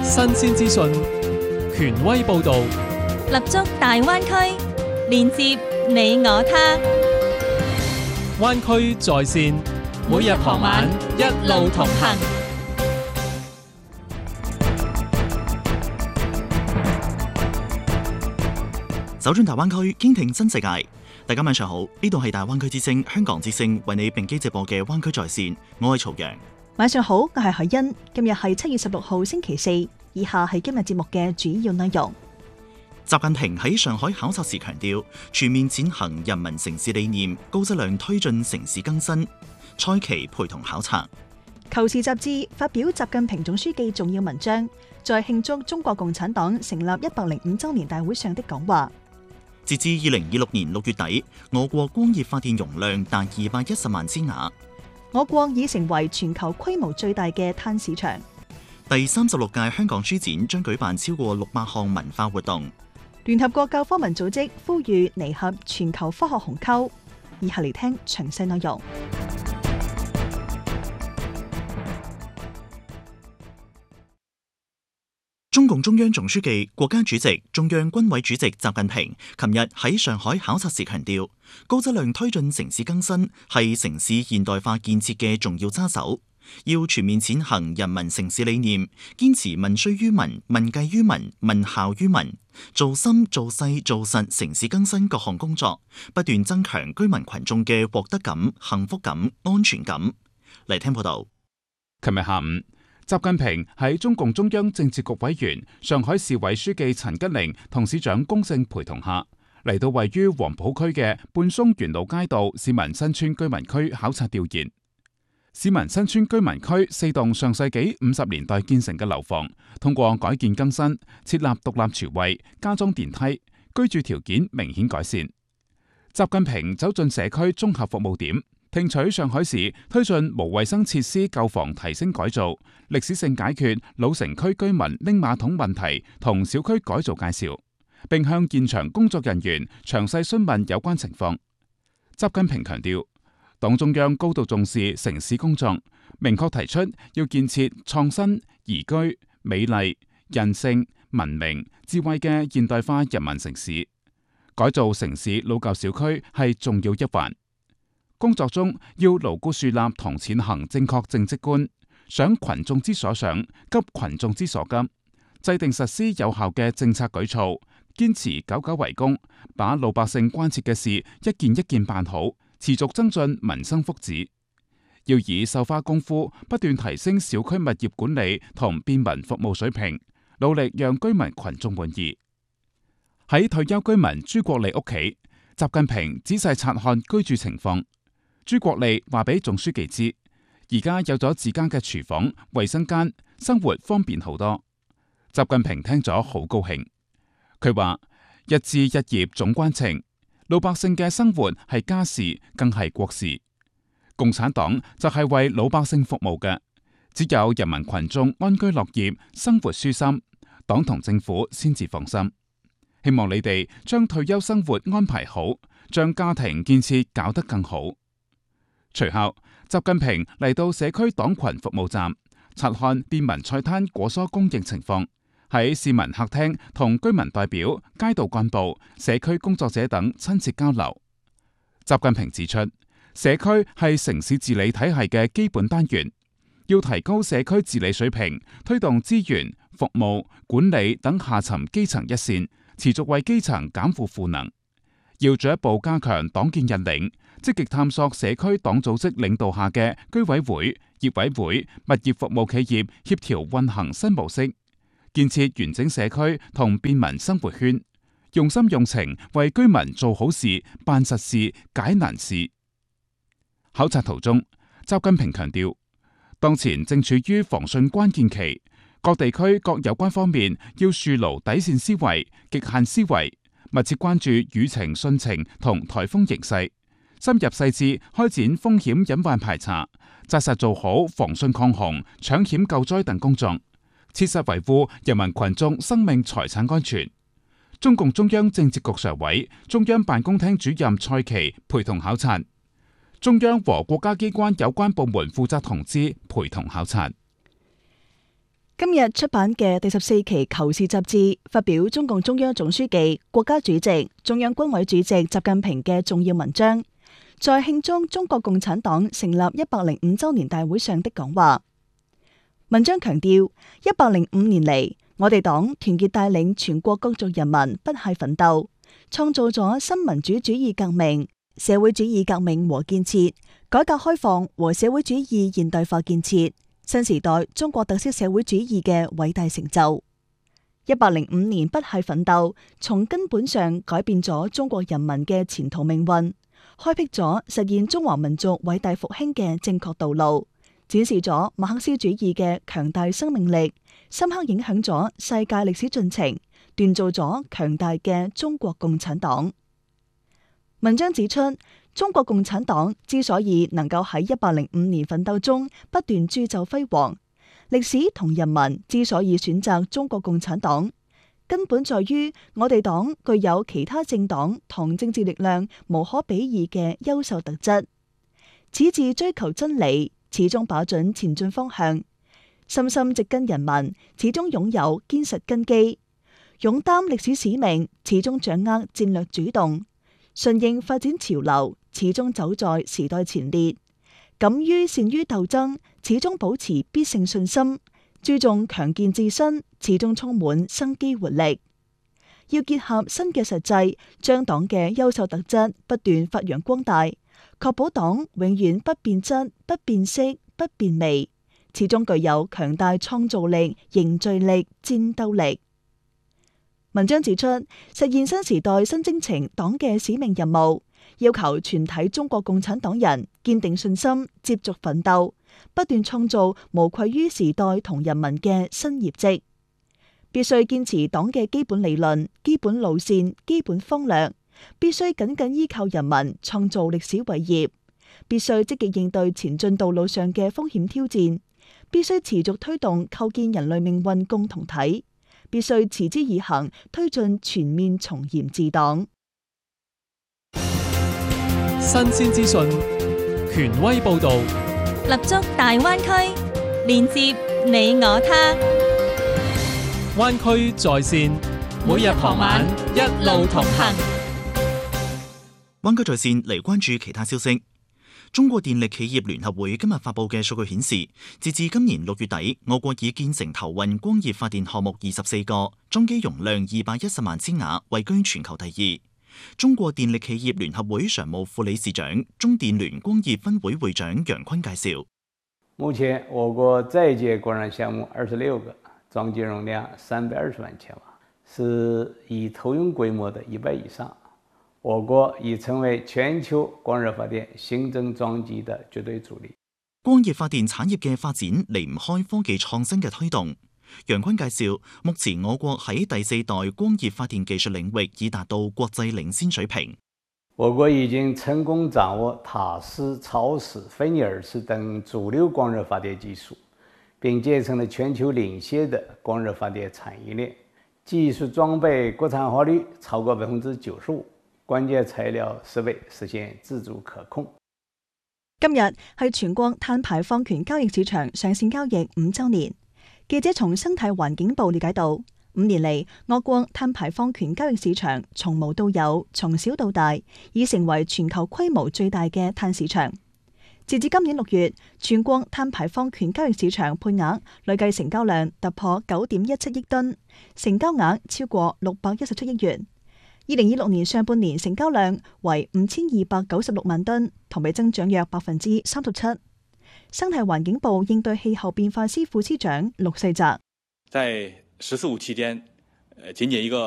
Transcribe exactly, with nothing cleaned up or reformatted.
新鮮資訊，權威報導， 立足大灣區，連接你我他。 灣區在線，每日傍晚一路同行。 走進大灣區，傾聽新世界。大家晚上好，呢度係大灣區之聲香港之聲為你並機直播嘅灣區在線，我係曹陽。 晚上好，我係海欣。今日係七月十六號星期四，以下係今日節目嘅主要內容。 習近平喺上海考察時強調，全面踐行人民城市理念，高質量推進城市更新。蔡奇陪同考察。 求是雜誌發表習近平總書記重要文章，在慶祝中國共產黨成立一百零五週年大會上的講話。 截至二零二六年六月底，我國光熱發電容量達二百一十萬千瓦。 我國已成為全球規模最大嘅碳市場。 第三十六屆香港書展將舉辦超過六百項文化活動。 聯合國教科文組織呼籲彌合全球科學鴻溝。以下嚟聽詳細內容。 中共中央總書記、國家主席、中央軍委主席習近平琴日喺上海考察時強調，高質量推進城市更新係城市現代化建設嘅重要揸手，要全面踐行人民城市理念，堅持民需於民、民計於民、民效於民，做深做細做實城市更新各項工作，不斷增強居民群眾嘅獲得感、幸福感、安全感。嚟聽報道。 琴日下午，習近平喺中共中央政治局委員、上海市委書記陳吉寧同市長龔正陪同下，嚟到位於黃浦區嘅泮松園路街道市民新村居民區考察調研。市民新村居民區四棟上世紀五十年代建成嘅樓房，通過改建更新，設立獨立廚衛，加裝電梯，居住條件明顯改善。習近平走進社區綜合服務點，聽取上海市推進無衛生設施舊房提升改造、歷史性解決老城區居民拎馬桶問題同小區改造介紹，並向現場工作人員詳細詢問有關情況。習近平強調，黨中央高度重視城市工作，明確提出要建設創新、宜居、美麗、人性、文明、智慧嘅現代化人民城市。改造城市老舊小區係重要一環。工作中要牢固樹立同踐行正確政績觀，想群眾之所想，急群眾之所急，制定實施有效嘅政策舉措，堅持久久為功，把老百姓關切嘅事一件一件辦好，持續增進民生福祉。要以繡花功夫不斷提升小區物業管理同便民服務水平，努力讓居民群眾滿意。喺退休居民朱國利屋企，習近平仔細察看居住情況。朱國利話俾總書記知，而家有咗自家嘅廚房、衛生間，生活方便好多。習近平聽咗好高興。佢話：一枝一葉總關情，老百姓嘅生活係家事，更係國事。共產黨就係為老百姓服務嘅，只有人民群眾安居樂業、生活舒心，黨同政府先至放心。希望你哋將退休生活安排好，將家庭建設搞得更好。隨後，習近平嚟到社區黨群服務站，察看便民菜攤果蔬供應情況，喺市民客廳同居民代表、街道幹部、社區工作者等親切交流。習近平指出，社區係城市治理體系嘅基本單元，要提高社區治理水平，推動資源、服務、管理等下沉基層一線，持續為基層減負賦能。要進一步加強黨建引領，積極探索社區黨組織領導下嘅居委會、業委會、物業服務企業協調運行新模式，建設完整社區同便民生活圈，用心用情為居民做好事、辦實事、解難事。考察途中，習近平強調，當前正處於防汛關鍵期，各地區各有關方面要樹牢底線思維、極限思維，密切關注雨情、汛情同颱風形勢，深入細緻開展風險隱患排查，紮實做好防汛抗洪、搶險救災等工作，切實維護人民群眾生命財產安全。中共中央政治局常委、中央辦公廳主任蔡奇陪同考察，中央和國家機關有關部門負責同志陪同考察。 今日出版嘅第十四期《求是》雜誌發表中共中央總書記、國家主席、中央軍委主席習近平嘅重要文章，在慶祝中國共產黨成立一百零五周年大會上的講話。文章強調，一百零五年嚟，我哋黨團結帶領全國各族人民不懈奮鬥，創造咗新民主主義革命、社會主義革命和建設、改革開放和社會主義現代化建設、新時代中國特色社會主義嘅偉大成就。一百零五年不懈奮鬥，從根本上改變咗中國人民嘅前途命運，開闢咗實現中華民族偉大復興嘅正確道路，展示咗馬克思主義嘅強大生命力，深刻影響咗世界歷史進程，鍛造咗強大嘅中國共產黨。文章指出，中國共產黨之所以能夠喺一百零五年奮鬥中不斷鑄就輝煌，歷史同人民之所以選擇中國共產黨，根本在於我哋黨具有其他政黨同政治力量無可比擬嘅優秀特質，矢志追求真理，始終把準前進方向，深深植根人民，始終擁有堅實根基，勇擔歷史使命，始終掌握戰略主動，順應發展潮流，始終走在時代前列，敢於善於鬥爭，始終保持必勝信心，注重強健自身，始終充滿生機活力。要結合新嘅實際，將黨嘅優秀特質不斷發揚光大，確保黨永遠不變質、不變色、不變味，始終具有強大創造力、凝聚力、戰鬥力。文章指出，實現新時代新征程黨嘅使命任務，要求全體中國共產黨人堅定信心，接續奮鬥，不斷創造無愧於時代同人民嘅新業績。必須堅持黨嘅基本理論、基本路線、基本方略，必須緊緊依靠人民創造歷史偉業，必須積極應對前進道路上嘅風險挑戰，必須持續推動構建人類命運共同體，必須持之以恆推進全面從嚴治黨。 新鮮資訊，權威報導， 立足大灣區，連接你我他。 灣區在線，每日傍晚一路同行。 灣區在線嚟關注其他消息。中國電力企業聯合會今日發布嘅數據顯示，截至今年六月底，我國已建成投運光熱發電項目二十四個，裝機容量二百一十萬千瓦，位居全球第二。中國電力企業聯合會常務副理事長、中電聯光熱分會會長楊坤介紹： 目前我國在建光熱項目二十六個，裝機容量三百二十萬千瓦，是已投用規模的一倍以上。我國已成為全球光熱發電新增裝機的絕對主力。 光熱發電產業嘅發展離唔開科技創新嘅推動。楊坤介紹，目前我國喺第四代光熱發電技術領域已達到國際領先水平。 我國已經成功掌握塔式、超式、芬尼爾式等主流光熱發電技術，並建成了全球領先的光熱發電產業鏈，技術裝備國產化率超過百分之九十五，關鍵材料設備實現自主可控。 今日係全國碳排放權交易市場上線交易五週年。記者從生態環境部了解到，五年嚟，我國碳排放權交易市場從無到有，從小到大，已成為全球規模最大嘅碳市場。截至今年六月，全國碳排放權交易市場配額累計成交量突破九點一七億噸，成交額超過六百一十七億元。二零二六年上半年成交量為五千二百九十六萬噸，同比增長約百分之三十七。生態環境部應對氣候變化司副司長陸世澤： 在十四五期間，呃，僅僅一個